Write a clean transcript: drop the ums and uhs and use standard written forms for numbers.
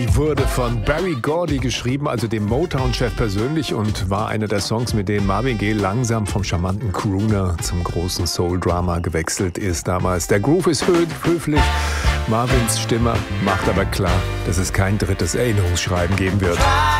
Die wurde von Berry Gordy geschrieben, also dem Motown-Chef persönlich, und war einer der Songs, mit denen Marvin Gaye langsam vom charmanten Crooner zum großen Soul-Drama gewechselt ist damals. Der Groove ist höflich, Marvins Stimme macht aber klar, dass es kein drittes Erinnerungsschreiben geben wird.